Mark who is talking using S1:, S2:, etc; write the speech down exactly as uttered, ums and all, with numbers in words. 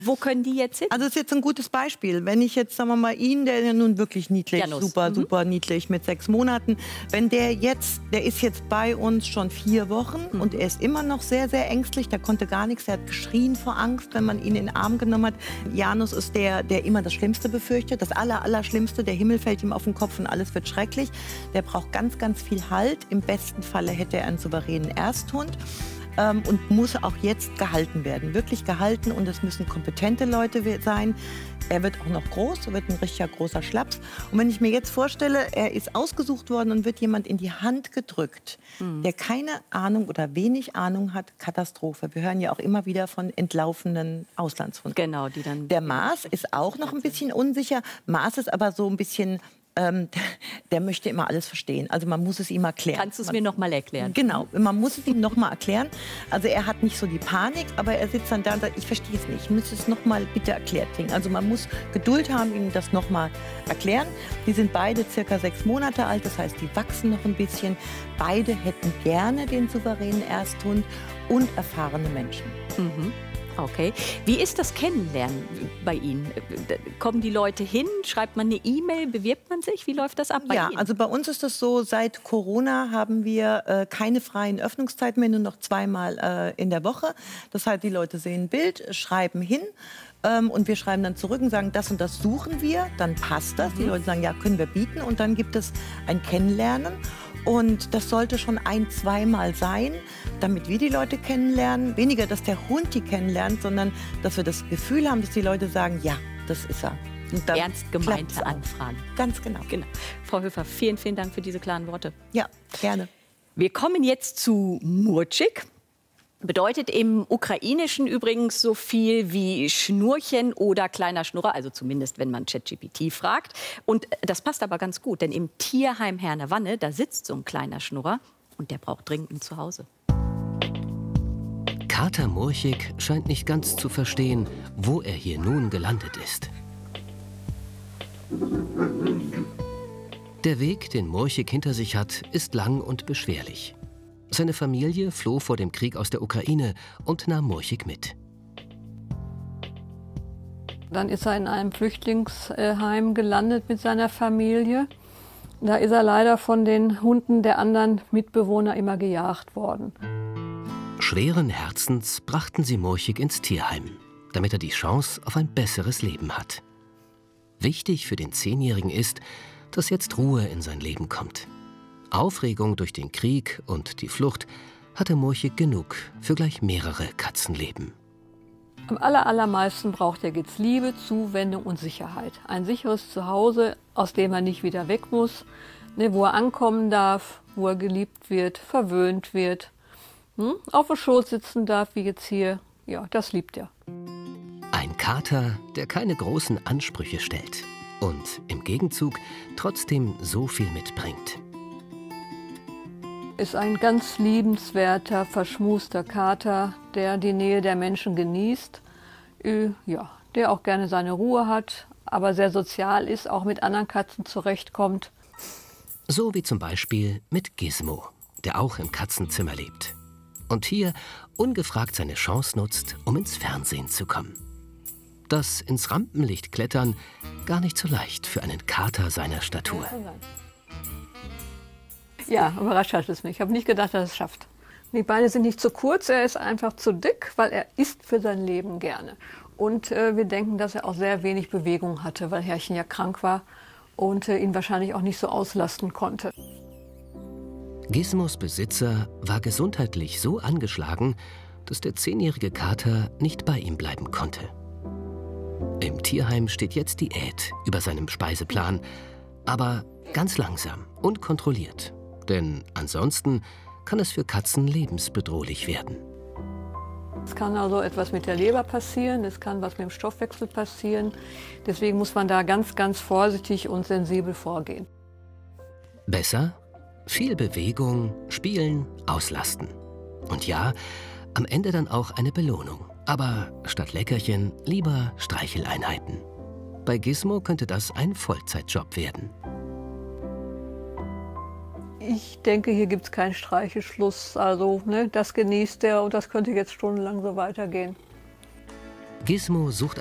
S1: Wo können die jetzt hin?
S2: Also das ist jetzt ein gutes Beispiel. Wenn ich jetzt, sagen wir mal, ihn, der ist ja nun wirklich niedlich,
S1: Janus.
S2: super,
S1: Mhm.
S2: super niedlich mit sechs Monaten. Wenn der jetzt, der ist jetzt bei uns schon vier Wochen mhm. und er ist immer noch sehr, sehr ängstlich. Der konnte gar nichts, er hat geschrien vor Angst, wenn man ihn in den Arm genommen hat. Janus ist der, der immer das Schlimmste befürchtet, das Aller, Allerschlimmste. Der Himmel fällt ihm auf den Kopf und alles wird schrecklich. Der braucht ganz, ganz viel Halt. Im besten Falle hätte er einen souveränen Ersthund. Ähm, und muss auch jetzt gehalten werden, wirklich gehalten, und es müssen kompetente Leute sein. Er wird auch noch groß, er wird ein richtiger großer Schlaps. Und wenn ich mir jetzt vorstelle, er ist ausgesucht worden und wird jemand in die Hand gedrückt, mhm. der keine Ahnung oder wenig Ahnung hat, Katastrophe. Wir hören ja auch immer wieder von entlaufenden Auslandshunden.
S1: Genau, die dann.
S2: Der Mars ist auch noch ein bisschen unsicher. Mars ist aber so ein bisschen... Ähm, der möchte immer alles verstehen. Also man muss es ihm erklären.
S1: Kannst du es mir noch mal erklären?
S2: Genau, man muss es ihm noch mal erklären. Also er hat nicht so die Panik, aber er sitzt dann da und sagt, ich verstehe es nicht, ich muss es noch mal bitte erklärt kriegen. Also man muss Geduld haben, ihm das noch mal erklären. Die sind beide circa sechs Monate alt, das heißt, die wachsen noch ein bisschen. Beide hätten gerne den souveränen Ersthund und erfahrene Menschen.
S1: Mhm. Okay. Wie ist das Kennenlernen bei Ihnen? Kommen die Leute hin? Schreibt man eine E-Mail? Bewirbt man sich? Wie läuft das ab bei
S2: ja,
S1: Ihnen?
S2: Also bei uns ist das so, seit Corona haben wir äh, keine freien Öffnungszeiten mehr, nur noch zweimal äh, in der Woche. Das heißt, die Leute sehen ein Bild, schreiben hin. Ähm, und wir schreiben dann zurück und sagen, das und das suchen wir. Dann passt das. Mhm. Die Leute sagen, ja, können wir bieten. Und dann gibt es ein Kennenlernen. Und das sollte schon ein-, zweimal sein, damit wir die Leute kennenlernen. Weniger, dass der Hund die kennenlernt, sondern dass wir das Gefühl haben, dass die Leute sagen, ja, das ist er. Und dann
S1: ernst gemeinte Anfragen.
S2: Ganz genau.
S1: genau. Frau Höfer, vielen, vielen Dank für diese klaren Worte.
S2: Ja, gerne.
S1: Wir kommen jetzt zu Murčik. Bedeutet im Ukrainischen übrigens so viel wie Schnurchen oder kleiner Schnurrer, also zumindest, wenn man ChatGPT fragt. Und das passt aber ganz gut, denn im Tierheim Herne-Wanne, da sitzt so ein kleiner Schnurrer und der braucht dringend ein Zuhause.
S3: Kater Murčik scheint nicht ganz zu verstehen, wo er hier nun gelandet ist. Der Weg, den Murčik hinter sich hat, ist lang und beschwerlich. Seine Familie floh vor dem Krieg aus der Ukraine und nahm Murčik mit.
S4: Dann ist er in einem Flüchtlingsheim gelandet mit seiner Familie. Da ist er leider von den Hunden der anderen Mitbewohner immer gejagt worden.
S3: Schweren Herzens brachten sie Murčik ins Tierheim, damit er die Chance auf ein besseres Leben hat. Wichtig für den Zehnjährigen ist, dass jetzt Ruhe in sein Leben kommt. Aufregung durch den Krieg und die Flucht hatte Murčik genug für gleich mehrere Katzenleben.
S4: Am aller, allermeisten braucht er jetzt Liebe, Zuwendung und Sicherheit. Ein sicheres Zuhause, aus dem er nicht wieder weg muss, ne, wo er ankommen darf, wo er geliebt wird, verwöhnt wird, hm, auf dem Schoß sitzen darf, wie jetzt hier. Ja, das liebt er.
S3: Ein Kater, der keine großen Ansprüche stellt und im Gegenzug trotzdem so viel mitbringt.
S4: Ist ein ganz liebenswerter, verschmuster Kater, der die Nähe der Menschen genießt, äh, ja, der auch gerne seine Ruhe hat, aber sehr sozial ist, auch mit anderen Katzen zurechtkommt.
S3: So wie zum Beispiel mit Gizmo, der auch im Katzenzimmer lebt. Und hier ungefragt seine Chance nutzt, um ins Fernsehen zu kommen. Das ins Rampenlicht klettern gar nicht so leicht für einen Kater seiner Statur.
S4: Ja, überrascht hat es mich. Ich habe nicht gedacht, dass er es schafft. Die Beine sind nicht zu kurz, er ist einfach zu dick, weil er isst für sein Leben gerne. Und äh, wir denken, dass er auch sehr wenig Bewegung hatte, weil Herrchen ja krank war und äh, ihn wahrscheinlich auch nicht so auslasten konnte.
S3: Gizmos Besitzer war gesundheitlich so angeschlagen, dass der zehnjährige Kater nicht bei ihm bleiben konnte. Im Tierheim steht jetzt Diät über seinem Speiseplan, aber ganz langsam und kontrolliert. Denn ansonsten kann es für Katzen lebensbedrohlich werden.
S4: Es kann also etwas mit der Leber passieren, es kann was mit dem Stoffwechsel passieren. Deswegen muss man da ganz, ganz vorsichtig und sensibel vorgehen.
S3: Besser? Viel Bewegung, Spielen, Auslasten. Und ja, am Ende dann auch eine Belohnung. Aber statt Leckerchen lieber Streicheleinheiten. Bei Gizmo könnte das ein Vollzeitjob werden.
S4: Ich denke, hier gibt es keinen Streichelschluss. Also, ne, das genießt er und das könnte jetzt stundenlang so weitergehen.
S3: Gizmo sucht